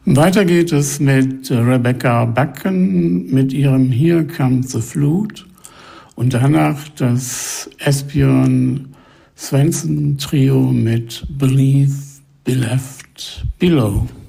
Weiter geht es mit Rebecca Bucken mit ihrem Here Comes the Flute und danach das Esbjörn Svensson Trio mit Beneath, Be Left, Below.